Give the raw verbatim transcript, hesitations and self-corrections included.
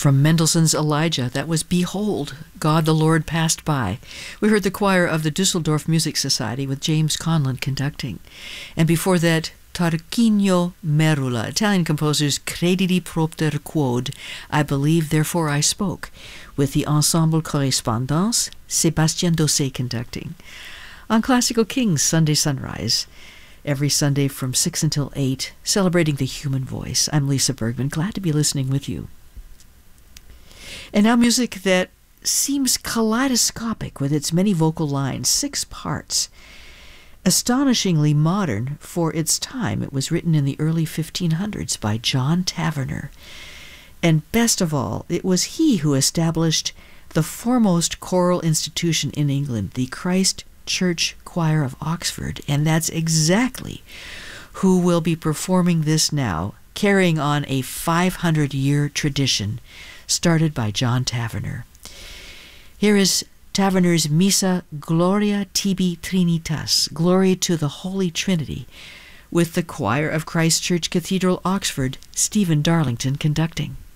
From Mendelssohn's Elijah, that was Behold, God the Lord Passed By. We heard the choir of the Dusseldorf Music Society with James Conlon conducting. And before that, Tarquinio Merula, Italian composer's Credidi Propter Quod, I Believe, Therefore I Spoke, with the Ensemble Correspondance, Sébastien Dosset conducting. On Classical Kings Sunday Sunrise, every Sunday from six until eight, celebrating the human voice. I'm Lisa Bergman, glad to be listening with you. And now music that seems kaleidoscopic with its many vocal lines, six parts. Astonishingly modern for its time. It was written in the early fifteen hundreds by John Taverner. And best of all, it was he who established the foremost choral institution in England, the Christ Church Choir of Oxford. And that's exactly who will be performing this now, carrying on a five hundred year tradition started by John Taverner. Here is Taverner's Missa Gloria Tibi Trinitas, Glory to the Holy Trinity, with the choir of Christ Church Cathedral, Oxford, Stephen Darlington conducting.